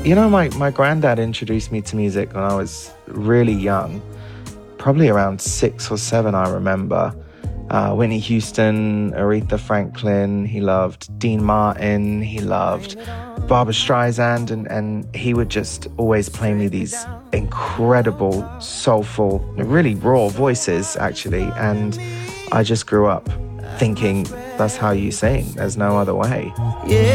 My granddad introduced me to music when I was really young, probably around 6 or 7, I remember. Whitney Houston, Aretha Franklin, he loved Dean Martin, he loved Barbra Streisand, and he would just always play me these incredible, soulful, really raw voices, actually. And I just grew up thinking that's how you sing. There's no other way. Yeah.